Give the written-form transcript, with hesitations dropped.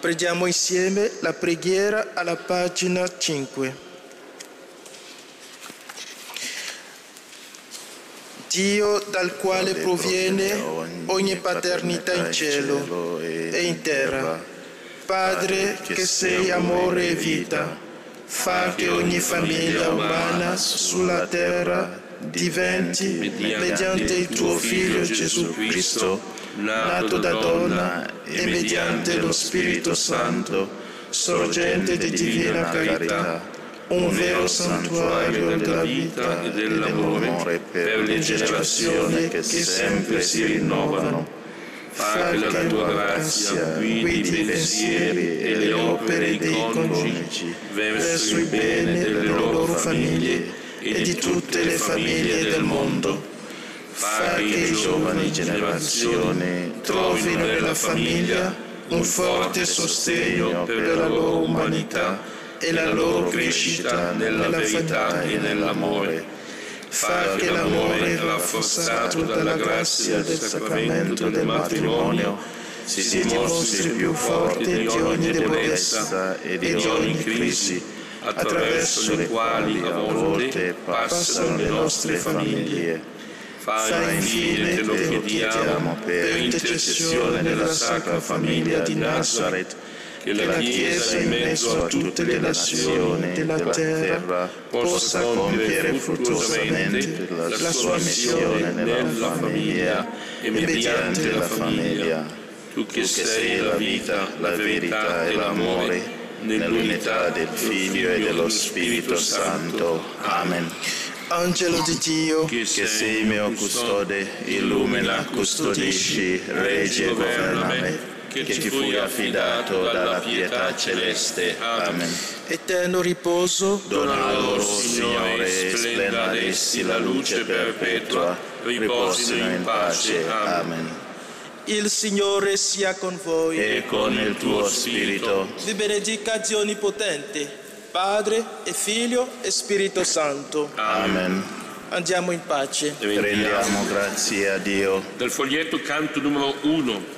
Preghiamo insieme la preghiera alla pagina 5. Dio dal quale proviene ogni paternità in cielo e in terra, Padre che sei amore e vita, fa che ogni famiglia umana sulla terra diventi, mediante il tuo Figlio Gesù Cristo, nato da donna e mediante lo Spirito Santo, sorgente di divina carità, un vero santuario della vita e dell'amore per le generazioni che sempre si rinnovano. Fa che la tua grazia guidi i pensieri e le opere dei coniugi verso il bene delle loro famiglie e di tutte le famiglie del mondo. Fa che le giovani generazioni trovino nella famiglia un forte sostegno per la loro umanità e la loro crescita nella verità e nell'amore. Fa che l'amore rafforzato dalla grazia del sacramento del matrimonio si dimostri più forte di ogni debolezza e di ogni crisi, attraverso le quali a volte passano le nostre famiglie. Fa infine, te lo chiediamo, per intercessione della Sacra Famiglia di Nazareth, che la Chiesa in mezzo a tutte le nazioni della terra possa compiere fruttuosamente la sua missione nella famiglia e mediante la famiglia. Tu che sei la vita, la verità e l'amore, nell'unità del Figlio e dello Spirito Santo. Amen. Angelo di Dio, che sei mio custode, illumina, custodisci, reggi e governa me, che ti fui affidato dalla pietà celeste. Amen. eterno riposo, Dona loro, Signore, e splenda ad essi la luce perpetua, riposino in pace. Amen. il Signore sia con voi. E con il tuo spirito. Vi benedica Dio Onnipotente, Padre e Figlio e Spirito Santo. Amen. Andiamo in pace. Rendiamo grazie a Dio. Dal foglietto canto numero 1.